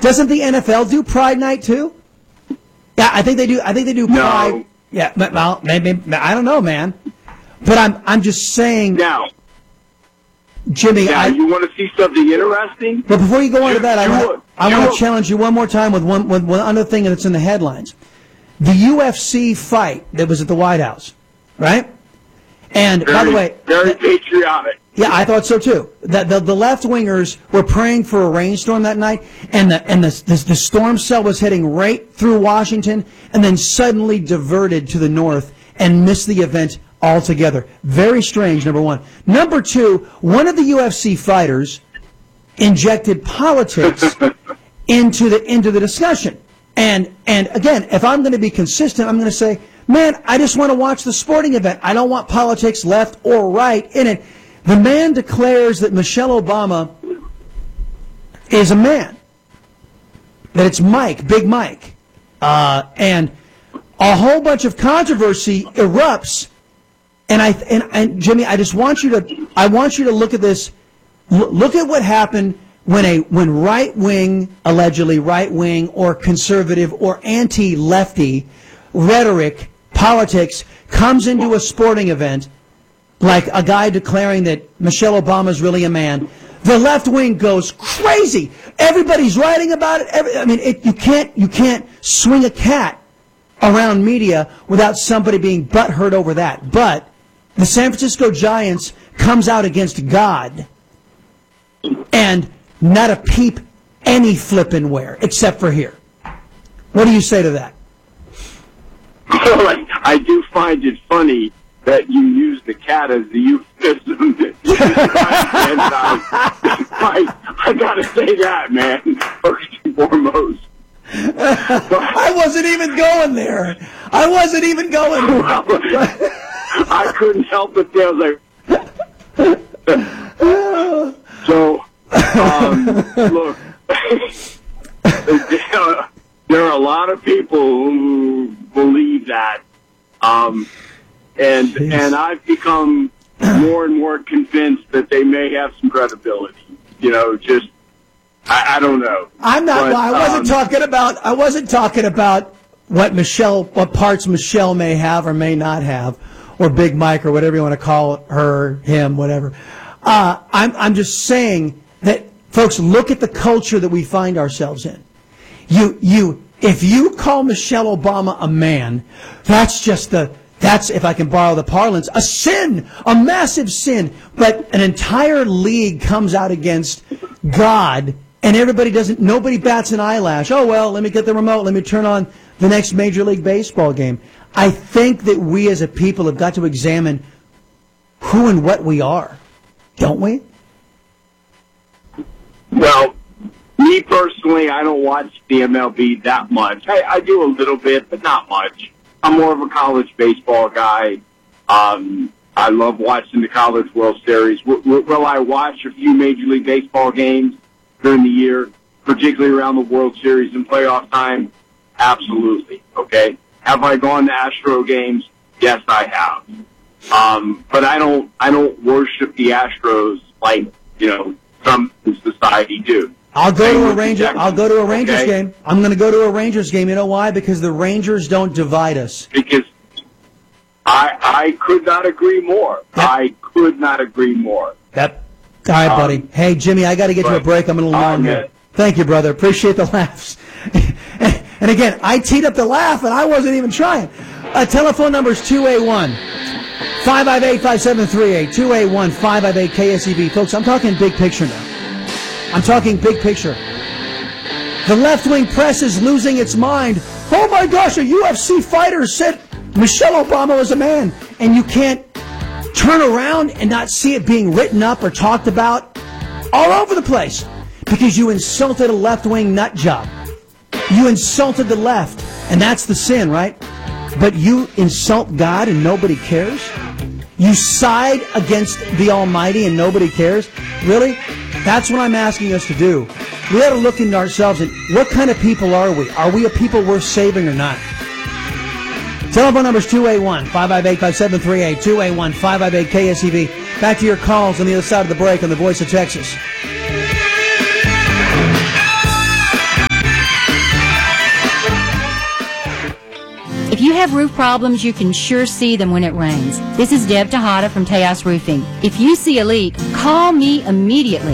Doesn't the NFL do Pride Night too? Yeah, I think they do. I think they do Pride. No. Yeah, well, maybe I don't know, man. But I'm just saying. Now, Jimmy, you want to see something interesting? But before you go on to that, I want to challenge you one more time with one other thing that's in the headlines. The UFC fight that was at the White House, right? And by the way, very patriotic. Yeah, I thought so too. The left wingers were praying for a rainstorm that night, and the storm cell was heading right through Washington, and then suddenly diverted to the north and missed the event altogether. Very strange. Number one. Number two, one of the UFC fighters injected politics into the discussion. And again, if I'm going to be consistent, I'm going to say, man, I just want to watch the sporting event. I don't want politics left or right in it. The man declares that Michelle Obama is a man, that it's Mike, Big Mike, and a whole bunch of controversy erupts. And Jimmy, I want you to look at this. Look at what happened when allegedly right wing or conservative or anti-lefty rhetoric, politics comes into a sporting event, like a guy declaring that Michelle Obama is really a man. The left wing goes crazy. Everybody's writing about it. You can't swing a cat around media without somebody being butthurt over that. But the San Francisco Giants comes out against God, and not a peep any flippin' where, except for here. What do you say to that? Well, I do find it funny that you use the cat as the euphemism. And I gotta say that, man, first and foremost. I wasn't even going there. Well, I couldn't help but say, I was like, so, look, there are a lot of people who believe that, and I've become more and more convinced that they may have some credibility. I don't know. I'm not. But, I wasn't talking about what parts Michelle may have or may not have, or Big Mike or whatever you want to call her, him, whatever. I'm just saying that, folks, look at the culture that we find ourselves in. If you call Michelle Obama a man, that's, if I can borrow the parlance, a sin, a massive sin. But an entire league comes out against God, and nobody bats an eyelash. Oh, well, let me get the remote. Let me turn on the next Major League Baseball game. I think that we as a people have got to examine who and what we are, don't we? Well, me personally, I don't watch the MLB that much. I do a little bit, but not much. I'm more of a college baseball guy. I love watching the College World Series. Will I watch a few Major League Baseball games during the year, particularly around the World Series and playoff time? Absolutely. Okay. Have I gone to Astro games? Yes, I have. But I don't worship the Astros like, some in society do. I'll go to a Rangers game. I'm going to go to a Rangers game. You know why? Because the Rangers don't divide us. Because I could not agree more. Yep. I could not agree more. Yep. All right, buddy. Hey, Jimmy, I got to get to a break. I'm a little long here. Thank you, brother. Appreciate the laughs. And again, I teed up the laugh, and I wasn't even trying. Telephone number is 281-558-5738, 281-558-KSEV. Folks, I'm talking big picture now. I'm talking big picture. The left-wing press is losing its mind. Oh, my gosh, a UFC fighter said Michelle Obama was a man. And you can't turn around and not see it being written up or talked about all over the place because you insulted a left-wing nut job. You insulted the left, and that's the sin, right? But you insult God and nobody cares? You side against the Almighty and nobody cares? Really? That's what I'm asking us to do. We ought to look into ourselves and what kind of people are we? Are we a people worth saving or not? Telephone number is 281-558-5738, 281-558-KSEV. Back to your calls on the other side of the break on the Voice of Texas. have roof problems, you can sure see them when it rains. This is Deb Tejada from Tejas Roofing. If you see a leak, call me immediately,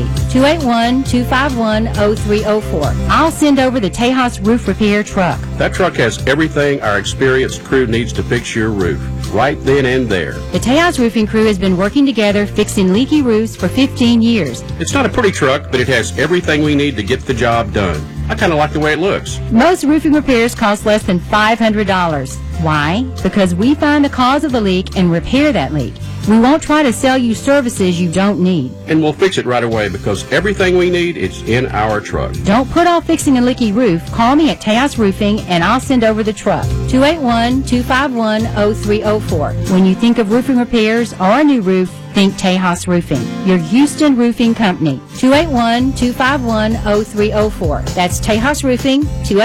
281-251-0304. I'll send over the Tejas Roof Repair truck. That truck has everything our experienced crew needs to fix your roof, right then and there. The Tejas Roofing crew has been working together fixing leaky roofs for 15 years. It's not a pretty truck, but it has everything we need to get the job done. I kind of like the way it looks. Most roofing repairs cost less than $500. Why? Because we find the cause of the leak and repair that leak. We won't try to sell you services you don't need. And we'll fix it right away because everything we need is in our truck. Don't put off fixing a leaky roof. Call me at Tejas Roofing and I'll send over the truck. 281-251-0304. When you think of roofing repairs or a new roof, think Tejas Roofing, your Houston roofing company. 281-251-0304. That's Tejas Roofing,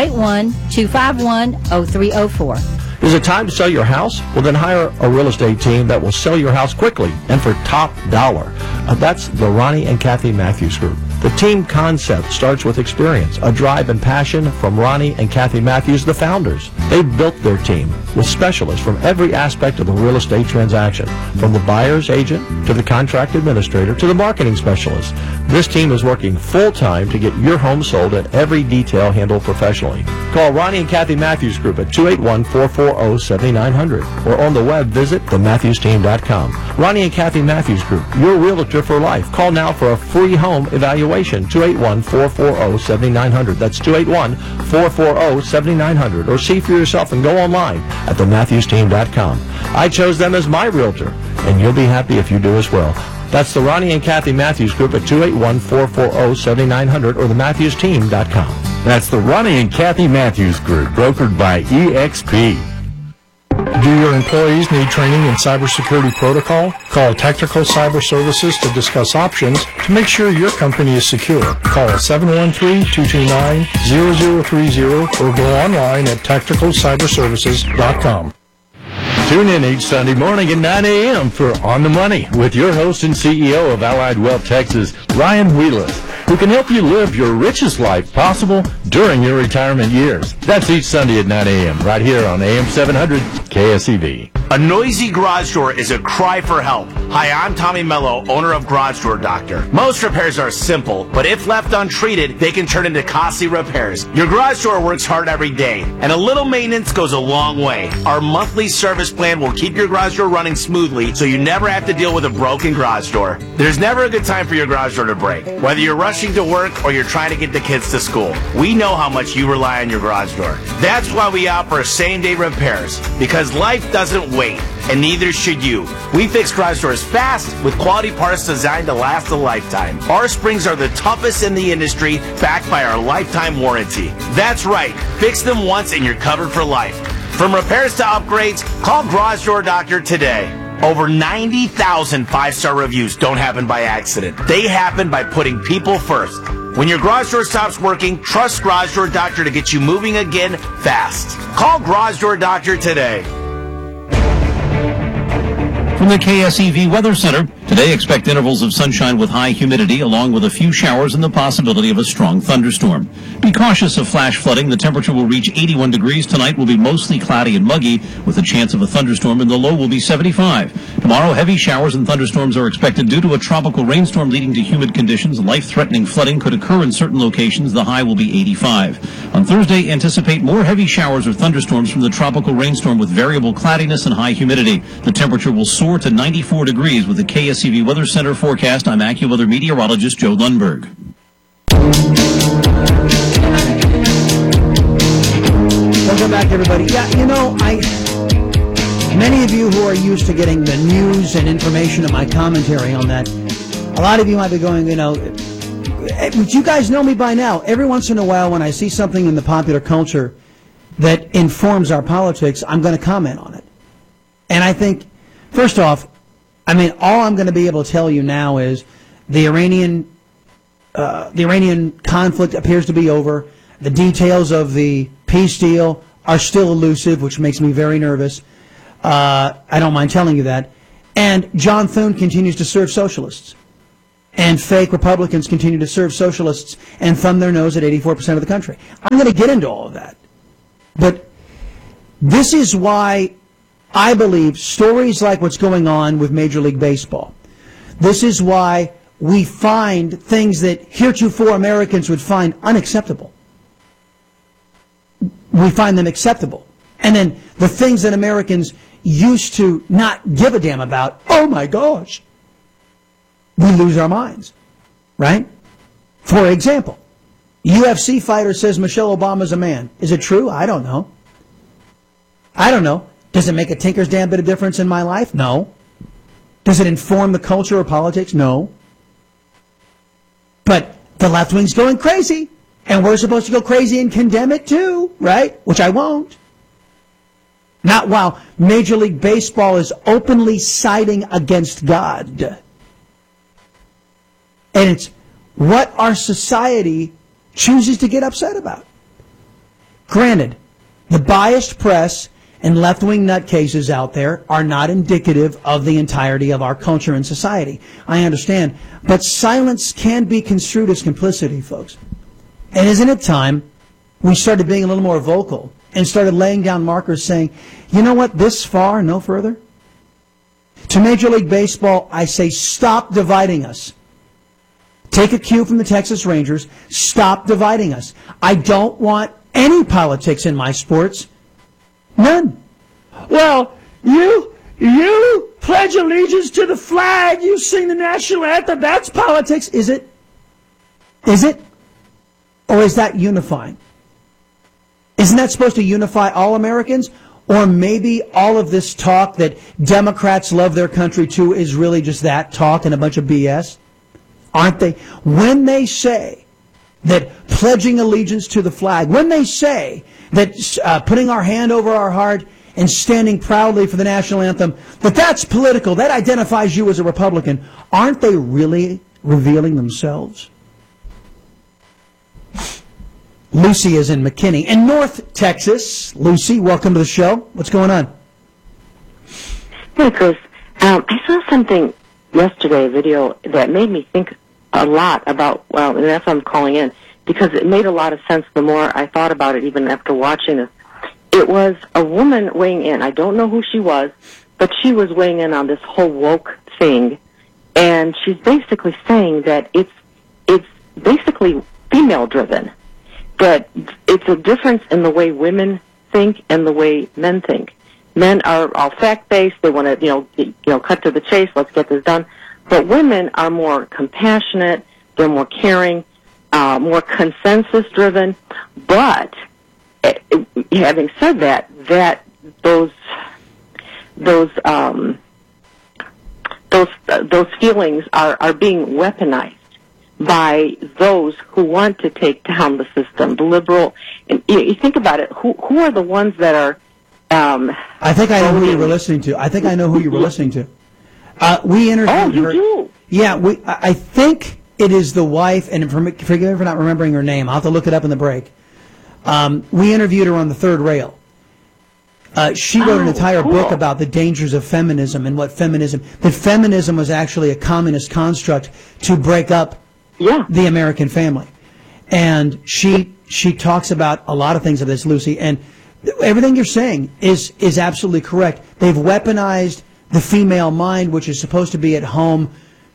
281-251-0304. Is it time to sell your house? Well, then hire a real estate team that will sell your house quickly and for top dollar. That's the Ronnie and Kathy Matthews Group. The team concept starts with experience, a drive and passion from Ronnie and Kathy Matthews, the founders. They built their team with specialists from every aspect of the real estate transaction, from the buyer's agent to the contract administrator to the marketing specialist. This team is working full-time to get your home sold and every detail handled professionally. Call Ronnie and Kathy Matthews Group at 281-440-7900 or on the web visit thematthewsteam.com. Ronnie and Kathy Matthews Group, your realtor for life. Call now for a free home evaluation. 281-440-7900. That's 281-440-7900. Or see for yourself and go online at thematthewsteam.com. I chose them as my realtor, and you'll be happy if you do as well. That's the Ronnie and Kathy Matthews Group at 281-440-7900 or thematthewsteam.com. That's the Ronnie and Kathy Matthews Group, brokered by EXP. Do your employees need training in cybersecurity protocol? Call Technical Cyber Services to discuss options to make sure your company is secure. Call 713-229-0030 or go online at technicalcyberservices.com. Tune in each Sunday morning at 9 a.m. for On the Money with your host and CEO of Allied Wealth Texas, Ryan Wheelis, who can help you live your richest life possible during your retirement years. That's each Sunday at 9 a.m. right here on AM 700 KSEV. A noisy garage door is a cry for help. Hi, I'm Tommy Mello, owner of Garage Door Doctor. Most repairs are simple, but if left untreated, they can turn into costly repairs. Your garage door works hard every day, and a little maintenance goes a long way. Our monthly service plan will keep your garage door running smoothly so you never have to deal with a broken garage door. There's never a good time for your garage door to break. Whether you're rushing to work or you're trying to get the kids to school, we know how much you rely on your garage door. That's why we offer same-day repairs, because life doesn't wait, and neither should you. We fix garage doors fast with quality parts designed to last a lifetime. Our springs are the toughest in the industry, backed by our lifetime warranty. That's right, fix them once and you're covered for life. From repairs to upgrades, call Garage Door Doctor today. Over 90,000 five-star reviews don't happen by accident. They happen by putting people first. When your garage door stops working, trust Garage Door Doctor to get you moving again fast. Call Garage Door Doctor today. From the KSEV Weather Center, today expect intervals of sunshine with high humidity along with a few showers and the possibility of a strong thunderstorm. Be cautious of flash flooding. The temperature will reach 81 degrees. Tonight will be mostly cloudy and muggy with a chance of a thunderstorm, and the low will be 75. Tomorrow, heavy showers and thunderstorms are expected due to a tropical rainstorm leading to humid conditions. Life-threatening flooding could occur in certain locations. The high will be 85. On Thursday, anticipate more heavy showers or thunderstorms from the tropical rainstorm with variable cloudiness and high humidity. The temperature will soar to 94 degrees with the KSEV Weather Center forecast. I'm AccuWeather meteorologist Joe Lundberg. Welcome back, everybody. Yeah, you know, many of you who are used to getting the news and information of my commentary on that, a lot of you might be going, you know, but you guys know me by now. Every once in a while when I see something in the popular culture that informs our politics, I'm going to comment on it. And I think, first off, I mean, all I'm going to be able to tell you now is the Iranian conflict appears to be over. The details of the peace deal are still elusive, which makes me very nervous. I don't mind telling you that. And John Thune continues to serve socialists. And fake Republicans continue to serve socialists and thumb their nose at 84% of the country. I'm going to get into all of that. But This is why I believe stories like what's going on with Major League Baseball, this is why we find things that heretofore Americans would find unacceptable. We find them acceptable. And then the things that Americans used to not give a damn about, oh my gosh, we lose our minds, right? For example, UFC fighter says Michelle Obama's a man. Is it true? I don't know. I don't know. Does it make a tinker's damn bit of difference in my life? No. Does it inform the culture or politics? No. But the left wing's going crazy, and we're supposed to go crazy and condemn it too, right? Which I won't. Not while Major League Baseball is openly siding against God. And it's what our society chooses to get upset about. Granted, the biased press and left-wing nutcases out there are not indicative of the entirety of our culture and society. I understand. But silence can be construed as complicity, folks. And isn't it time we started being a little more vocal and started laying down markers saying, you know what, this far, no further? To Major League Baseball, I say stop dividing us. Take a cue from the Texas Rangers. Stop dividing us. I don't want any politics in my sports. None. Well, you pledge allegiance to the flag. You sing the national anthem. That's politics. Is it? Is it? Or is that unifying? Isn't that supposed to unify all Americans? Or maybe all of this talk that Democrats love their country too is really just that talk and a bunch of BS? Aren't they? When they say that pledging allegiance to the flag, when they say that putting our hand over our heart and standing proudly for the national anthem, that's political, that identifies you as a Republican, aren't they really revealing themselves? Lucy is in McKinney. In North Texas, Lucy, welcome to the show. What's going on? Hey, Chris. I saw something yesterday, a video, that made me think a lot about, well, and that's why I'm calling in, because it made a lot of sense the more I thought about it, even after watching this. It was a woman weighing in. I don't know who she was, but she was weighing in on this whole woke thing, and she's basically saying that it's basically female-driven, that it's a difference in the way women think and the way men think. Men are all fact-based. They want to, cut to the chase. Let's get this done. But women are more compassionate. They're more caring, more consensus-driven. But having said that, those feelings are being weaponized by those who want to take down the system, the liberal. And you think about it. Who are the ones that are? I think I know who you were listening to. I think I know who you were listening to. We interviewed her. Do? Yeah, I think it is the wife, and forgive me for not remembering her name. I'll have to look it up in the break. We interviewed her on the Third Rail. She wrote an entire book about the dangers of feminism and that feminism was actually a communist construct to break up the American family. And she talks about a lot of things of this, Lucy, and everything you're saying is absolutely correct. They've weaponized the female mind, which is supposed to be at home.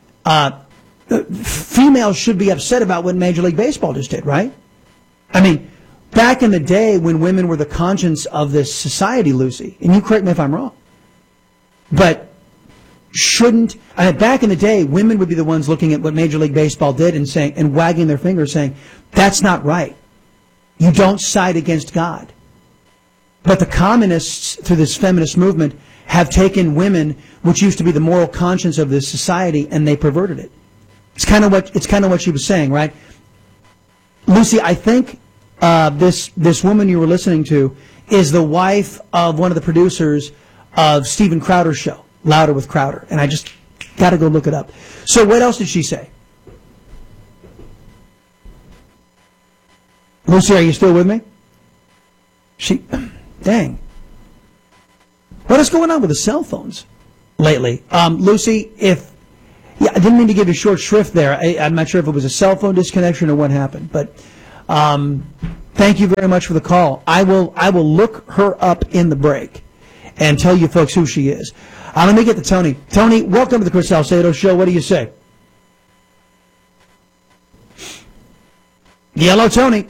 Females should be upset about what Major League Baseball just did, right? I mean, back in the day when women were the conscience of this society, Lucy, and you correct me if I'm wrong, but back in the day, women would be the ones looking at what Major League Baseball did and saying, and wagging their fingers saying, that's not right. You don't side against God. But the communists, through this feminist movement, have taken women, which used to be the moral conscience of this society, and they perverted it. It's kind of what she was saying, right? Lucy, I think this woman you were listening to is the wife of one of the producers of Steven Crowder's show, Louder with Crowder, and I just got to go look it up. So what else did she say? Lucy, are you still with me? Dang. What is going on with the cell phones lately? Lucy, I didn't mean to give you short shrift there. I'm not sure if it was a cell phone disconnection or what happened, but Thank you very much for the call. I will look her up in the break and tell you folks who she is. Let me get to Tony. Tony, welcome to the Chris Salcedo Show. What do you say? Hello, Tony.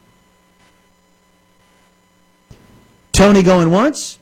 Tony going once?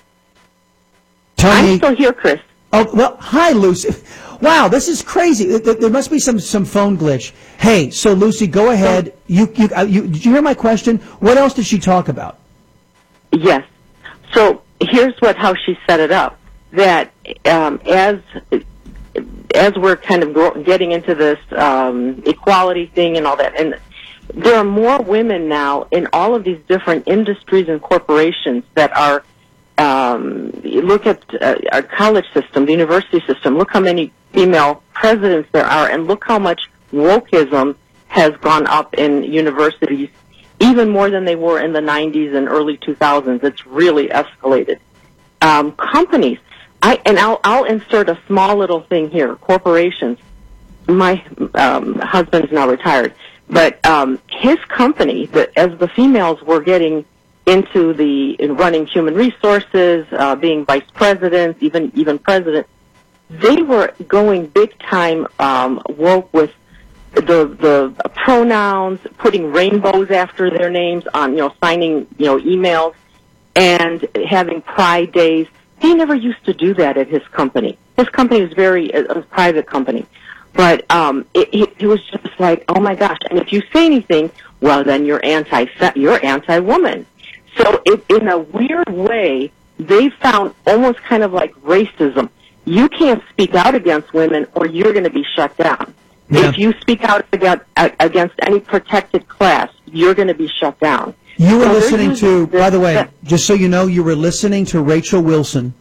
Tony. I'm still here, Chris. Oh, well, hi, Lucy. Wow, this is crazy. There must be some phone glitch. Hey, so Lucy, go ahead. Did you hear my question? What else did she talk about? Yes. So here's how she set it up. That as we're kind of getting into this equality thing and all that, and there are more women now in all of these different industries and corporations that are. Look at our college system, the university system. Look how many female presidents there are, and look how much wokeism has gone up in universities, even more than they were in the 90s and early 2000s. It's really escalated. Companies, I'll insert a small little thing here. Corporations. My husband's now retired, but his company, as the females were getting into running human resources, being vice presidents, even president, they were going big time woke with the pronouns, putting rainbows after their names on, signing, emails, and having pride days. He never used to do that at his company. His company was a private company. But it was just like, oh my gosh. And if you say anything, well, then you're anti-woman. So in a weird way, they found almost kind of like racism. You can't speak out against women or you're going to be shut down. Yeah. If you speak out against any protected class, you're going to be shut down. You were listening to, by the way, just so you know, you were listening to Rachel Wilson.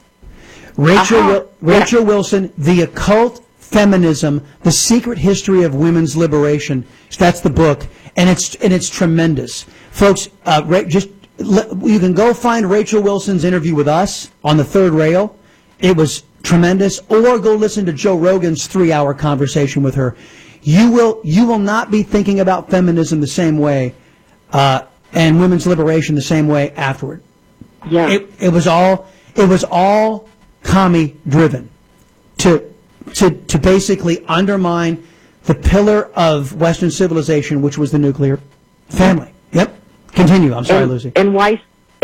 Rachel Wilson, The Occult Feminism, The Secret History of Women's Liberation. That's the book, and it's tremendous. Folks, you can go find Rachel Wilson's interview with us on the Third Rail. It was tremendous. Or go listen to Joe Rogan's 3-hour conversation with her. You will not be thinking about feminism the same way, and women's liberation the same way afterward. Yeah. It was all commie driven to basically undermine the pillar of Western civilization, which was the nuclear family. Yep. Continue. I'm sorry, Lucy. And why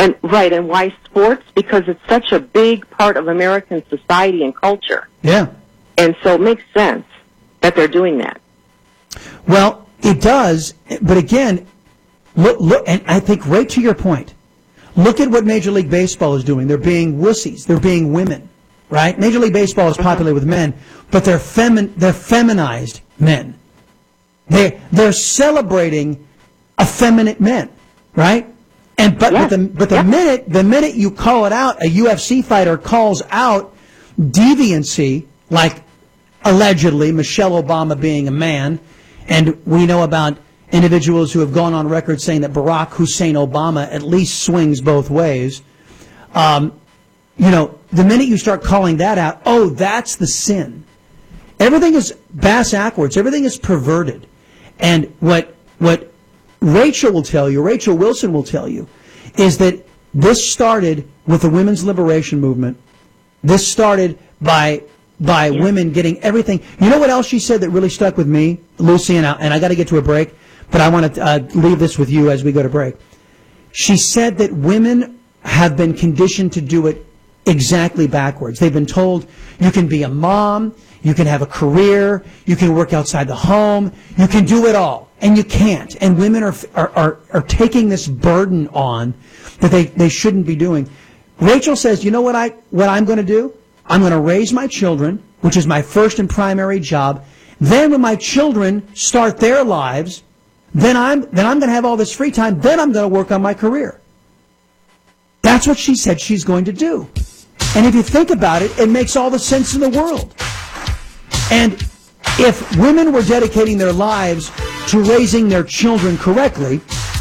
sports? Because it's such a big part of American society and culture. Yeah. And so it makes sense that they're doing that. Well, it does, but again, look, and I think right to your point, look at what Major League Baseball is doing. They're being wussies. They're being women, right? Major League Baseball is popular with men, but they're feminized men. They're celebrating effeminate men, right? And the minute you call it out, a UFC fighter calls out deviancy, like allegedly Michelle Obama being a man, and we know about individuals who have gone on record saying that Barack Hussein Obama at least swings both ways. The minute you start calling that out, oh, that's the sin. Everything is bass-ackwards. Everything is perverted. And what Rachel Wilson will tell you, is that this started with the women's liberation movement. This started by women getting everything. You know what else she said that really stuck with me, Lucy, and I got to get to a break, but I want to leave this with you as we go to break. She said that women have been conditioned to do it exactly backwards. They've been told you can be a mom, you can have a career, you can work outside the home, you can do it all, and you can't. And women are taking this burden on that they shouldn't be doing. Rachel says, you know what I'm going to do? I'm going to raise my children, which is my first and primary job. Then when my children start their lives, then I'm going to have all this free time. Then I'm going to work on my career. That's what she said she's going to do. And if you think about it, it makes all the sense in the world. And if women were dedicating their lives to raising their children correctly,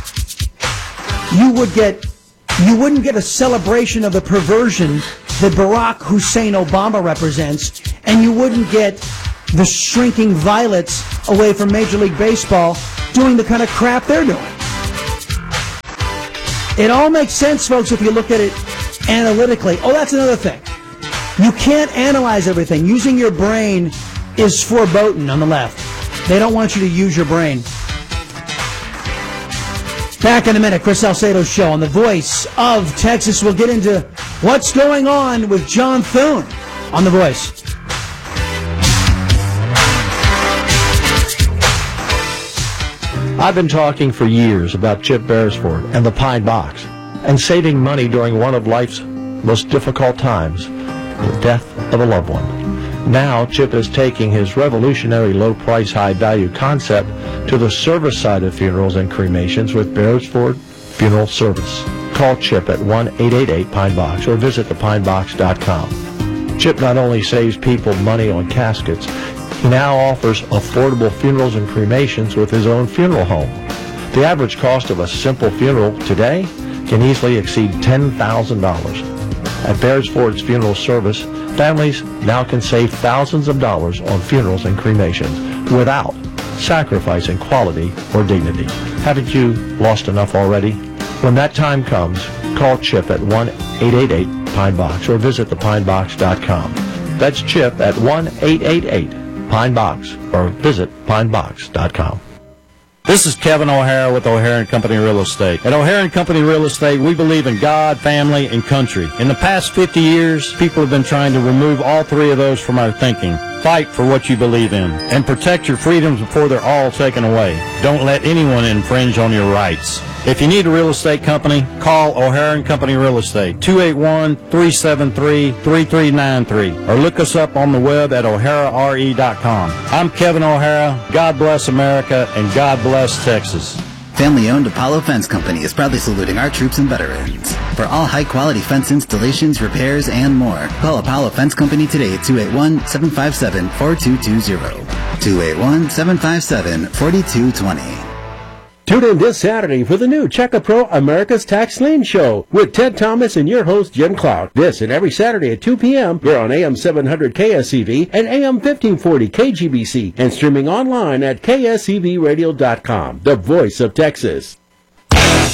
you wouldn't get a celebration of the perversion that Barack Hussein Obama represents, and you wouldn't get the shrinking violets away from Major League Baseball doing the kind of crap they're doing. It all makes sense, folks, if you look at it analytically. Oh, that's another thing. You can't analyze everything. Using your brain is verboten on the left. They don't want you to use your brain. Back in a minute, Chris Salcedo's show on the Voice of Texas. We'll get into what's going on with John Thune on The Voice. I've been talking for years about Chip Beresford and the Pine Box and saving money during one of life's most difficult times, the death of a loved one. Now, Chip is taking his revolutionary low-price, high-value concept to the service side of funerals and cremations with Beresford Funeral Service. Call Chip at 1-888-PINE-BOX or visit thepinebox.com. Chip not only saves people money on caskets, he now offers affordable funerals and cremations with his own funeral home. The average cost of a simple funeral today can easily exceed $10,000. At Beresford's Funeral Service, families now can save thousands of dollars on funerals and cremations without sacrificing quality or dignity. Haven't you lost enough already? When that time comes, call Chip at 1-888-PINE-BOX or visit thepinebox.com. That's Chip at 1-888-PINE-BOX or visit pinebox.com. This is Kevin O'Hara with O'Hara & Company Real Estate. At O'Hara & Company Real Estate, we believe in God, family, and country. In the past 50 years, people have been trying to remove all three of those from our thinking. Fight for what you believe in and protect your freedoms before they're all taken away. Don't let anyone infringe on your rights. If you need a real estate company, call O'Hara & Company Real Estate, 281-373-3393, or look us up on the web at o'harare.com. I'm Kevin O'Hara. God bless America, and God bless Texas. Family-owned Apollo Fence Company is proudly saluting our troops and veterans. For all high-quality fence installations, repairs, and more, call Apollo Fence Company today at 281-757-4220. 281-757-4220. Tune in this Saturday for the new Checka Pro America's Tax Lien Show with Ted Thomas and your host, Jim Clark. This and every Saturday at 2 p.m. here on AM 700 KSEV and AM 1540 KGBC and streaming online at ksevradio.com, the voice of Texas.